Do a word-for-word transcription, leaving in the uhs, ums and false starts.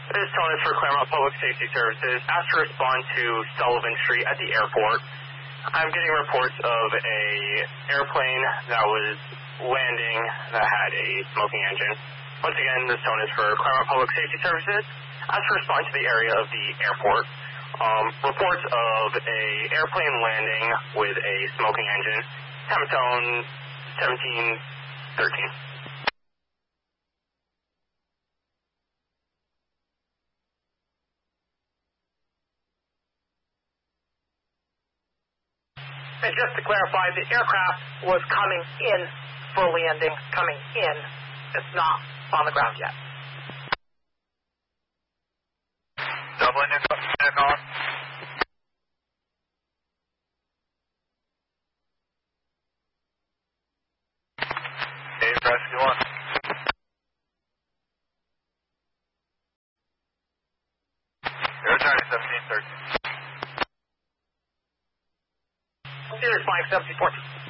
This is Tony for Claremont Public Safety Services. Asked to respond to Sullivan Street at the airport. I'm getting reports of a airplane that was landing that had a smoking engine. Once again, this tone is for Claremont Public Safety Services. Asked to respond to the area of the airport. Um, reports of a airplane landing with a smoking engine. Time tone seventeen thirteen. And just to clarify, the aircraft was coming in for landing, coming in. It's not on the ground yet. Dublin, back on. Dave, rescue one. Air China seventeen thirteen. Sirius flying seventeen fourteen.